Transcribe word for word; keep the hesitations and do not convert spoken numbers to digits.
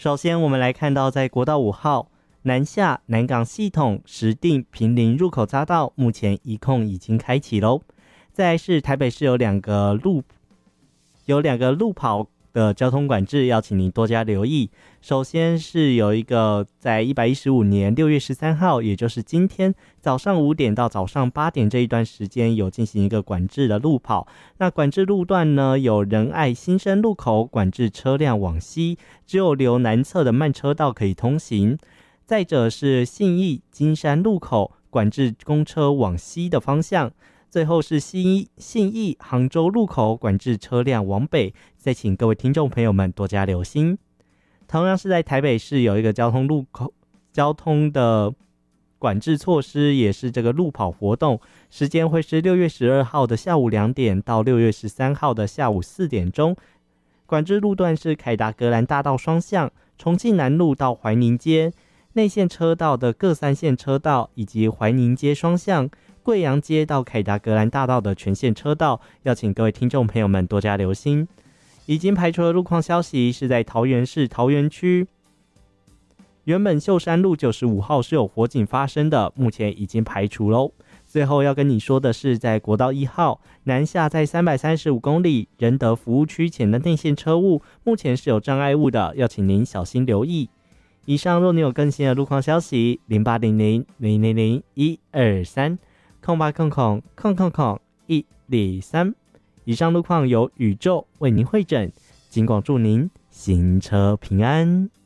首先我们来看到在国道五号南下南港系统石碇坪林入口匝道，目前一控已经开启咯。再来是台北市有两个路有两个路跑的交通管制，要请您多加留意。首先是有一个在一百一十五年六月十三号，也就是今天早上五点到早上八点这一段时间有进行一个管制的路跑。那管制路段呢，有仁爱新生路口管制车辆往西，只有留南侧的慢车道可以通行。再者是信义金山路口管制公车往西的方向。最后是信义信义杭州路口管制车辆往北，再请各位听众朋友们多加留心。同样是在台北市有一个交通路口交通的管制措施，也是这个路跑活动，时间会是六月十二号的下午两点到六月十三号的下午四点钟。管制路段是凯达格兰大道双向、重庆南路到怀宁街、内线车道的各三线车道以及怀宁街双向、贵阳街到凯达格兰大道的全线车道，要请各位听众朋友们多加留心。已经排除的路况消息是在桃园市桃园区，原本秀山路九十五号是有火警发生的，目前已经排除咯。最后要跟你说的是，在国道一号南下在三百三十五公里仁德服务区前的内线车务，目前是有障碍物的，要请您小心留意。以上若你有更新的路况消息，零八零零零零零一二三空八空空空空空一二三。以上路况由宇宙为您汇整，尽管祝您行车平安。